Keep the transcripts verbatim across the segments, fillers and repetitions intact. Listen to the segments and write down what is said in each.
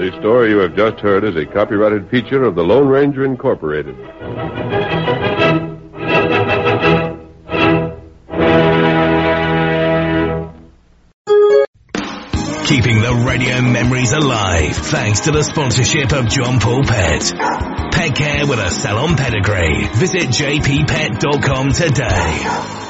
The story you have just heard is a copyrighted feature of the Lone Ranger Incorporated. Keeping the radio memories alive thanks to the sponsorship of John Paul Pet. Pet care with a salon pedigree. Visit j p pet dot com today.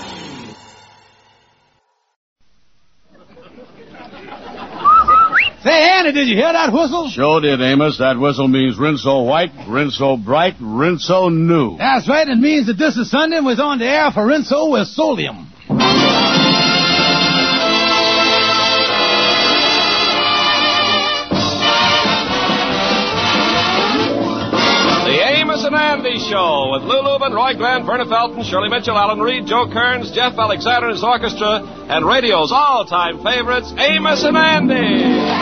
Say, Andy, did you hear that whistle? Sure did, Amos. That whistle means Rinso white, Rinso bright, Rinso new. That's right. It means that this is Sunday and we're on the air for Rinso with Solium. And Andy Show with Lou Lubin, Roy Glenn, Verna Felton, Shirley Mitchell, Alan Reed, Joe Kearns, Jeff Alexander and his orchestra, and radio's all-time favorites, Amos and Andy.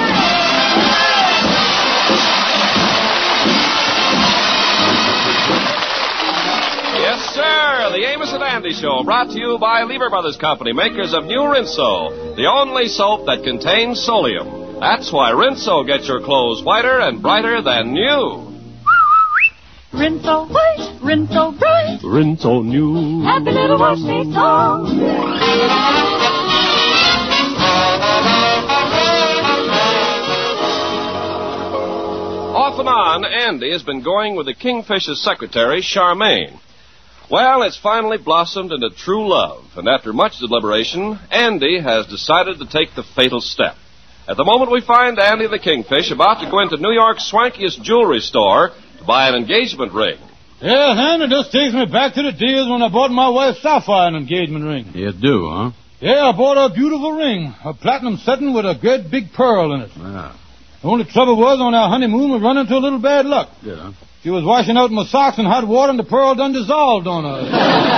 Yes, sir, the Amos and Andy Show, brought to you by Lever Brothers Company, makers of New Rinso, the only soap that contains Solium. That's why Rinso gets your clothes whiter and brighter than new. Rinso white, Rinso bright, Rinso new. Happy little wash day song. Off and on, Andy has been going with the Kingfish's secretary, Charmaine. Well, it's finally blossomed into true love, and after much deliberation, Andy has decided to take the fatal step. At the moment, we find Andy the Kingfish about to go into New York's swankiest jewelry store to buy an engagement ring. Yeah, Andy, this takes me back to the days when I bought my wife Sapphire an engagement ring. You do, huh? Yeah, I bought her a beautiful ring, a platinum setting with a great big pearl in it. Yeah. The only trouble was on our honeymoon we run into a little bad luck. Yeah. She was washing out my socks in hot water and the pearl done dissolved on her.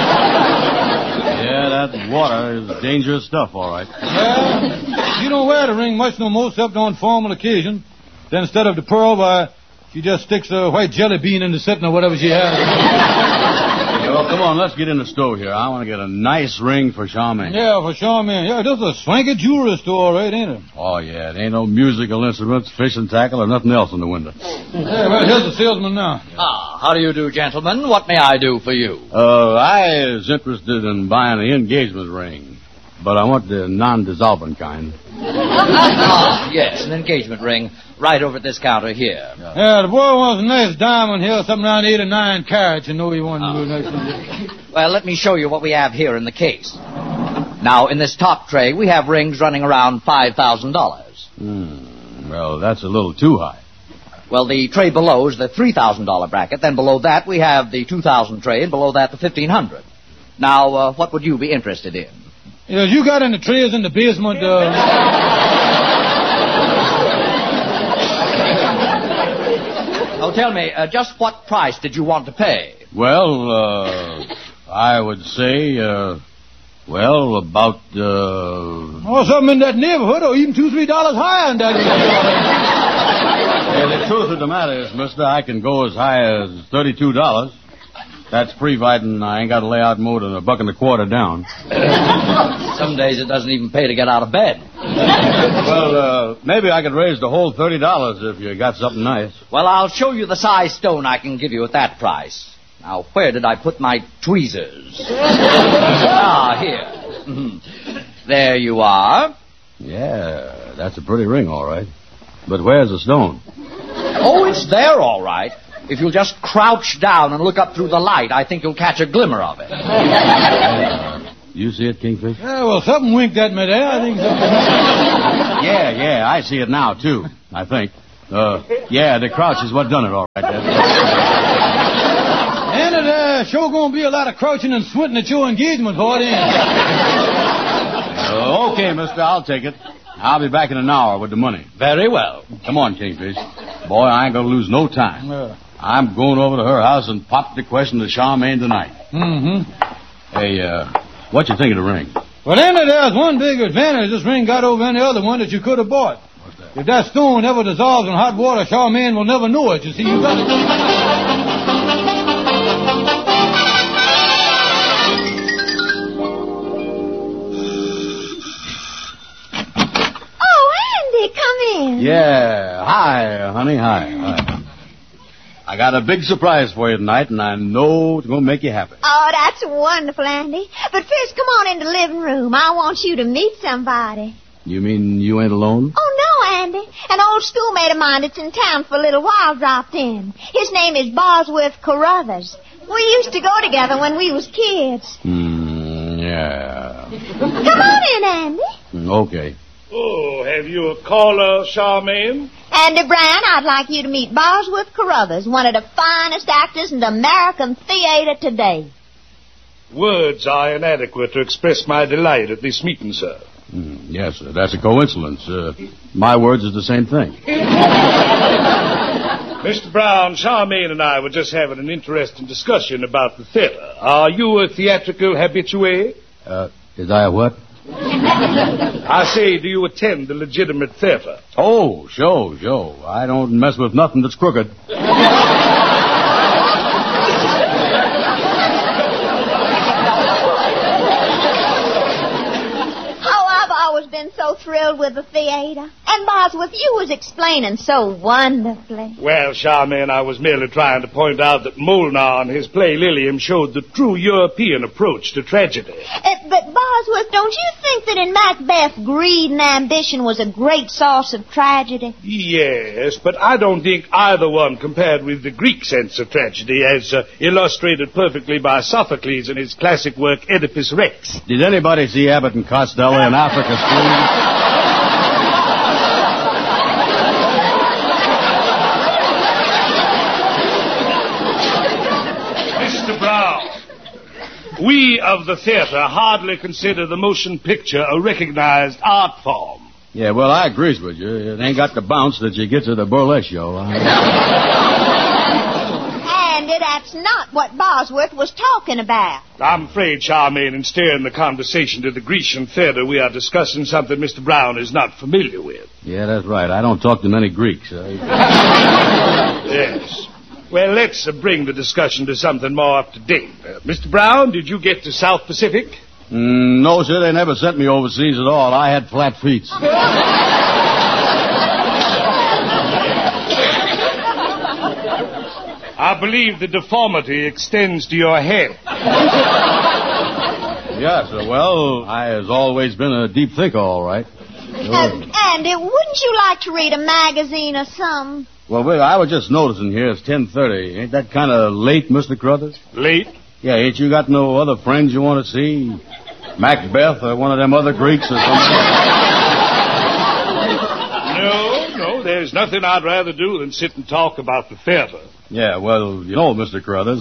Yeah, that water is dangerous stuff, all right. Yeah, she don't wear the ring much no more except on formal occasion. Then instead of the pearl, why, she just sticks a white jelly bean in the setting or whatever she has. Well, come on, let's get in the store here. I want to get a nice ring for Charmaine. Yeah, for Charmaine. Yeah, this is a swanky jewelry store, right, ain't it? Oh, yeah, it ain't no musical instruments, fishing tackle, or nothing else in the window. Yeah, well, here's the salesman now. Ah, how do you do, gentlemen? What may I do for you? Uh, I was interested in buying the engagement ring, but I want the non-dissolving kind. Ah, yes, an engagement ring right over at this counter here. Yeah, the boy wants a nice diamond here, something around eight or nine carats. You know he wanted to do nice. Well, let me show you what we have here in the case. Now, in this top tray, we have rings running around five thousand dollars. Hmm, well, that's a little too high. Well, the tray below is the three thousand dollars bracket. Then below that, we have the two thousand tray, and below that, the fifteen hundred. Now, uh, what would you be interested in? Yeah, you got any trays in the basement, uh... Oh, tell me, uh, just what price did you want to pay? Well, uh, I would say, uh, well, about, uh... Oh, something in that neighborhood, or even two, three dollars higher than that. Yeah, the truth of the matter is, mister, I can go as high as thirty-two dollars. That's providing I ain't got to lay out more than a buck and a quarter down. Some days it doesn't even pay to get out of bed. Well, uh, maybe I could raise the whole thirty dollars if you got something nice. Well, I'll show you the size stone I can give you at that price. Now, where did I put my tweezers? Ah, here. There you are. Yeah, that's a pretty ring, all right. But where's the stone? Oh, it's there, all right. If you'll just crouch down and look up through the light, I think you'll catch a glimmer of it. Uh, you see it, Kingfish? Yeah, well, something winked at me there. I think something... Yeah, yeah, I see it now, too, I think. Uh, yeah, the crouch is what done it, all right. And it uh, sure gonna be a lot of crouching and squinting at your engagement party, ain't it? Uh, okay, mister, I'll take it. I'll be back in an hour with the money. Very well. Come on, Kingfish. Boy, I ain't gonna lose no time. Yeah. I'm going over to her house and pop the question to Charmaine tonight. Mm-hmm. Hey, uh, what you think of the ring? Well, then there's one big advantage this ring got over any other one that you could have bought. What's that? If that stone ever dissolves in hot water, Charmaine will never know it. You see, you got it. Oh, Andy, come in. again. Yeah. Hi, honey. Hi. Hi. I got a big surprise for you tonight, and I know it's going to make you happy. Oh, that's wonderful, Andy. But first, come on in the living room. I want you to meet somebody. You mean you ain't alone? Oh, no, Andy. An old schoolmate of mine that's in town for a little while dropped in. His name is Bosworth Carruthers. We used to go together when we was kids. Hmm, yeah. Come on in, Andy. Okay. Oh, have you a caller, Charmaine? Andy Brown, I'd like you to meet Bosworth Carruthers, one of the finest actors in the American theater today. Words are inadequate to express my delight at this meeting, sir. Mm, yes, sir. That's a coincidence. Uh, my words is the same thing. Mister Brown, Charmaine and I were just having an interesting discussion about the theater. Are you a theatrical habitué? Uh, is I a what? I say, do you attend the legitimate theater? Oh, show, show. I don't mess with nothing that's crooked. Been so thrilled with the theater. And Bosworth, you was explaining so wonderfully. Well, Charmaine, I was merely trying to point out that Molnar in his play Lilium showed the true European approach to tragedy. Uh, but Bosworth, don't you think that in Macbeth, greed and ambition was a great source of tragedy? Yes, but I don't think either one compared with the Greek sense of tragedy as uh, illustrated perfectly by Sophocles in his classic work Oedipus Rex. Did anybody see Abbott and Costello in Africa Street? Mister Brown, we of the theater hardly consider the motion picture a recognized art form. Yeah, well, I agrees with you. It ain't got the bounce that you get to the burlesque show. Andy, that's not what Bosworth was talking about. I'm afraid, Charmaine, in steering the conversation to the Grecian theater, we are discussing something Mister Brown is not familiar with. Yeah, that's right. I don't talk to many Greeks. Uh... Yes. Well, let's uh, bring the discussion to something more up to date. Uh, Mister Brown, did you get to South Pacific? Mm, no, sir. They never sent me overseas at all. I had flat feet. I believe the deformity extends to your head. Yes, sir. Well, I has always been a deep thinker, all right. Uh, Andy, wouldn't you like to read a magazine or something? Well, wait, I was just noticing here it's ten thirty. Ain't that kind of late, Mister Carruthers? Late? Yeah, ain't you got no other friends you want to see? Macbeth or one of them other Greeks or something? No, no, there's nothing I'd rather do than sit and talk about the theater. Yeah, well, you know, Mister Carruthers.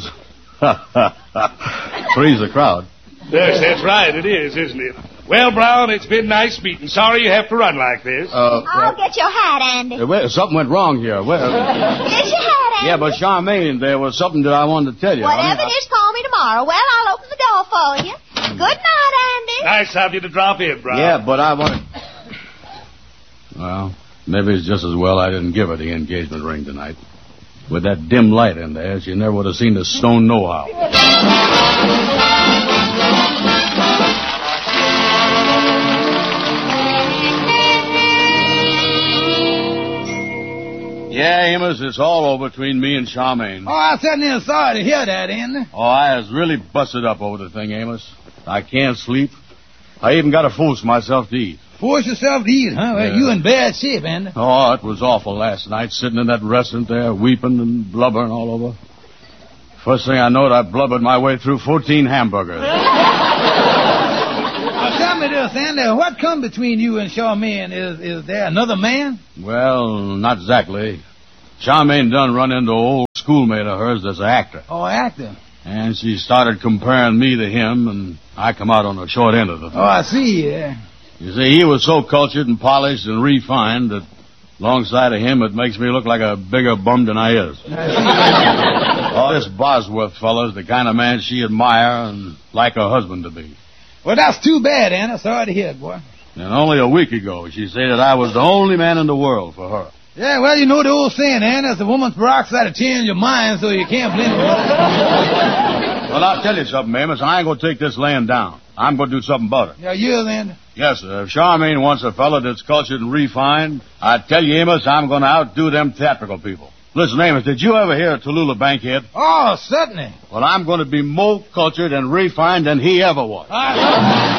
Three's the crowd. Yes, that's right, it is, isn't it? Well, Brown, it's been nice meeting. Sorry you have to run like this. Uh, I'll uh, get your hat, Andy. Uh, wait, something went wrong here. Well, Here's your hat, Andy. Yeah, but Charmaine, there was something that I wanted to tell you. Whatever I mean, it is, call me tomorrow. Well, I'll open the door for you. Good night, Andy. Nice of you to drop in, Brown. Yeah, but I wanted... Well, maybe it's just as well I didn't give her the engagement ring tonight. With that dim light in there, she never would have seen the stone know-how. Yeah, Amos, it's all over between me and Charmaine. Oh, I certainly am sorry to hear that, Andy. Oh, I was really busted up over the thing, Amos. I can't sleep. I even got to force myself to eat. Force yourself to eat, huh? Well, Yeah. you in bad shape, Andy. Oh, it was awful last night, sitting in that restaurant there, weeping and blubbering all over. First thing I knowed, I blubbered my way through fourteen hamburgers. Now, tell me this, Andy. What come between you and Charmaine? Is is there another man? Well, not exactly. Charmaine done run into an old schoolmate of hers that's an actor. Oh, actor. And she started comparing me to him, and I come out on the short end of the thing. Oh, I see, yeah. You see, he was so cultured and polished and refined that alongside of him it makes me look like a bigger bum than I is. Oh, this Bosworth fella's the kind of man she admire and like her husband to be. Well, that's too bad, Andy. Sorry to hear it, boy. And only a week ago she said that I was the only man in the world for her. Yeah, well, you know the old saying, Andy, it's a woman's peroxide to change your mind, so you can't blame her. Well, I'll tell you something, Amos. I ain't going to take this laying down. I'm going to do something about it. Yeah, you, Andy. Yes, sir. If Charmaine wants a fella that's cultured and refined, I tell you, Amos, I'm going to outdo them theatrical people. Listen, Amos, did you ever hear of Tallulah Bankhead? Oh, certainly. Well, I'm going to be more cultured and refined than he ever was.